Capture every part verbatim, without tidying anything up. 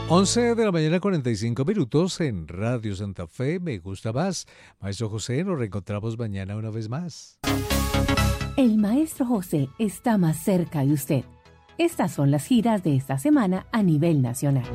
once de la mañana, cuarenta y cinco minutos en Radio Santa Fe. Me gusta más. Maestro José, nos reencontramos mañana una vez más. El Maestro José está más cerca de usted. Estas son las giras de esta semana a nivel nacional.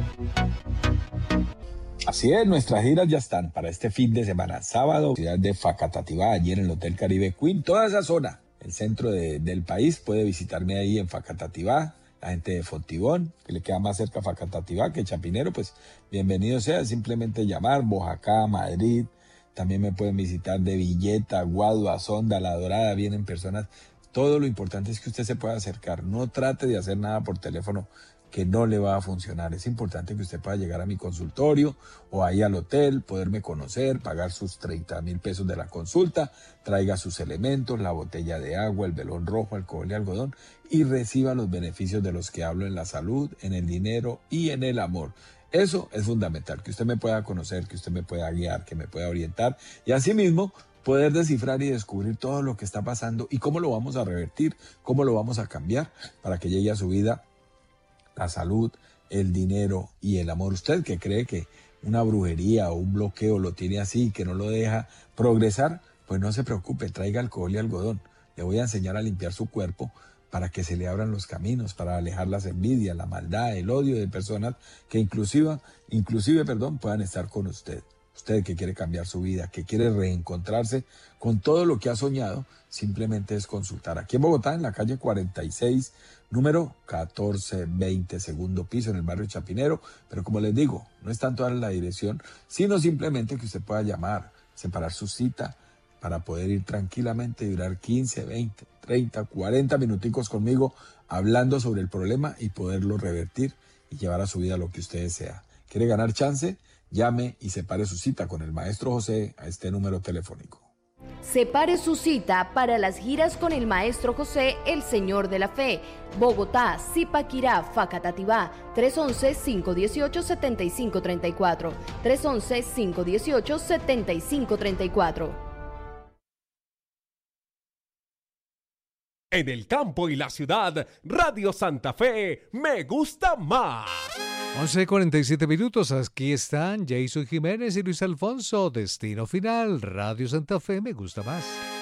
Así es, nuestras giras ya están para este fin de semana. Sábado, ciudad de Facatativá, allí en el Hotel Caribe Queen, toda esa zona, el centro de, del país, puede visitarme ahí en Facatativá. La gente de Fontibón, que le queda más cerca a Facatativá que Chapinero, pues bienvenido sea, simplemente llamar. Boyacá, Madrid, también me pueden visitar de Villeta, Guadua, Sonda, La Dorada, vienen personas. Todo lo importante es que usted se pueda acercar, no trate de hacer nada por teléfono que no le va a funcionar. Es importante que usted pueda llegar a mi consultorio o ahí al hotel, poderme conocer, pagar sus treinta mil pesos de la consulta, traiga sus elementos, la botella de agua, el velón rojo, alcohol y algodón, y reciba los beneficios de los que hablo en la salud, en el dinero y en el amor. Eso es fundamental, que usted me pueda conocer, que usted me pueda guiar, que me pueda orientar y asimismo poder descifrar y descubrir todo lo que está pasando y cómo lo vamos a revertir, cómo lo vamos a cambiar para que llegue a su vida la salud, el dinero y el amor. Usted que cree que una brujería o un bloqueo lo tiene así, que no lo deja progresar, pues no se preocupe, traiga alcohol y algodón. Le voy a enseñar a limpiar su cuerpo para que se le abran los caminos, para alejar las envidias, la maldad, el odio de personas que inclusive, inclusive, perdón, puedan estar con usted. Usted que quiere cambiar su vida, que quiere reencontrarse con todo lo que ha soñado, simplemente es consultar. Aquí en Bogotá, en la calle cuarenta y seis, número catorce veinte, segundo piso, en el barrio Chapinero. Pero como les digo, no es tanto darle la dirección, sino simplemente que usted pueda llamar, separar su cita para poder ir tranquilamente y durar quince, veinte, treinta, cuarenta minuticos conmigo hablando sobre el problema y poderlo revertir y llevar a su vida lo que usted desea. ¿Quiere ganar chance? Llame y separe su cita con el Maestro José a este número telefónico. Separe su cita para las giras con el Maestro José, el Señor de la Fe. Bogotá, Zipaquirá, Facatativá, tres once, cinco dieciocho, setenta y cinco treinta y cuatro. tres once, cinco dieciocho, setenta y cinco treinta y cuatro. En el campo y la ciudad, Radio Santa Fe, me gusta más. once cuarenta y siete minutos, aquí están Jason Jiménez y Luis Alfonso. Destino Final, Radio Santa Fe, me gusta más.